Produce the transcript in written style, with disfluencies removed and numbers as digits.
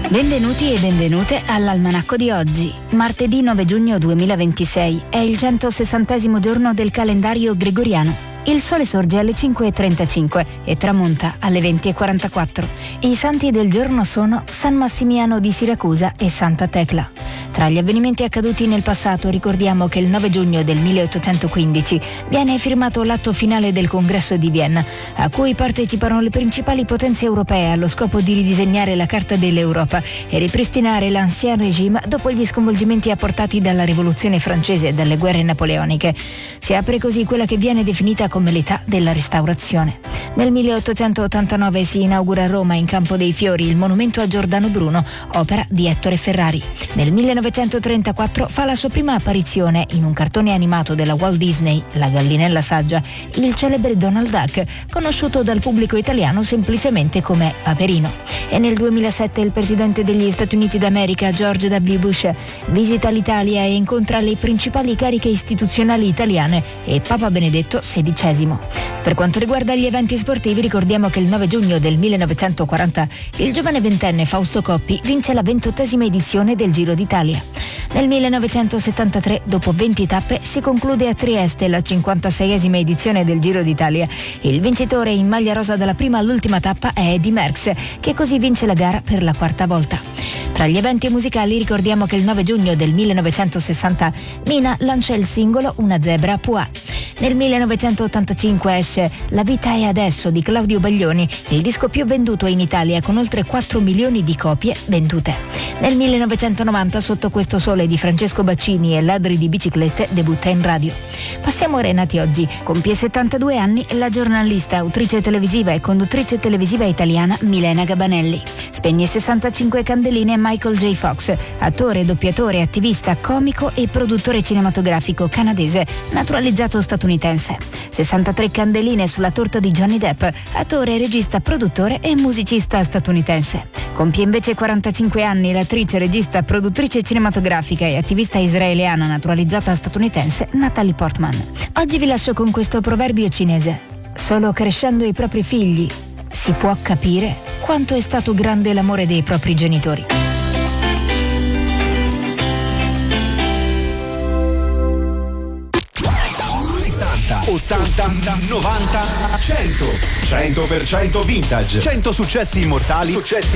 Benvenuti e benvenute all'Almanacco di oggi. Martedì 9 giugno 2026 è il 160° giorno del calendario gregoriano. Il sole sorge alle 5:35 e tramonta alle 20:44. I santi del giorno sono San Massimiano di Siracusa e Santa Tecla. Tra gli avvenimenti accaduti nel passato ricordiamo che il 9 giugno del 1815 viene firmato l'atto finale del Congresso di Vienna, a cui partecipano le principali potenze europee allo scopo di ridisegnare la Carta dell'Europa e ripristinare l'Ancien Régime dopo gli sconvolgimenti apportati dalla Rivoluzione francese e dalle guerre napoleoniche. Si apre così quella che viene definita come l'età della Restaurazione. Nel 1889 si inaugura a Roma, in Campo dei Fiori, il monumento a Giordano Bruno, opera di Ettore Ferrari. Nel 1934 fa la sua prima apparizione in un cartone animato della Walt Disney, La gallinella saggia, il celebre Donald Duck, conosciuto dal pubblico italiano semplicemente come Paperino. E nel 2007 il presidente degli Stati Uniti d'America, George W. Bush, visita l'Italia e incontra le principali cariche istituzionali italiane e Papa Benedetto XVI. Per quanto riguarda gli eventi sportivi, ricordiamo che il 9 giugno del 1940 il giovane ventenne Fausto Coppi vince la 28ª edizione del Giro d'Italia. Nel 1973, dopo 20 tappe, si conclude a Trieste la 56ª edizione del Giro d'Italia. Il vincitore in maglia rosa dalla prima all'ultima tappa è Eddy Merckx, che così vince la gara per la 4ª volta. Tra gli eventi musicali ricordiamo che il 9 giugno del 1960 Mina lancia il singolo Una zebra Puà. Nel 1985 esce La vita è adesso di Claudio Baglioni, il disco più venduto in Italia con oltre 4 milioni di copie vendute. Nel 1990 Sotto questo sole di Francesco Baccini e Ladri di biciclette debutta in radio. Passiamo ora ai nati oggi. Compie 72 anni la giornalista, autrice televisiva e conduttrice televisiva italiana Milena Gabanelli. Spegne 65 candeline Michael J. Fox, attore, doppiatore, attivista, comico e produttore cinematografico canadese, naturalizzato statunitense. 63 candeline sulla torta di Johnny Depp, attore, regista, produttore e musicista statunitense. Compie invece 45 anni l'attrice, regista, produttrice cinematografica e attivista israeliana naturalizzata statunitense Natalie Portman. Oggi vi lascio con questo proverbio cinese: solo crescendo i propri figli si può capire quanto è stato grande l'amore dei propri genitori. 80, 90, 100% vintage. 100 successi immortali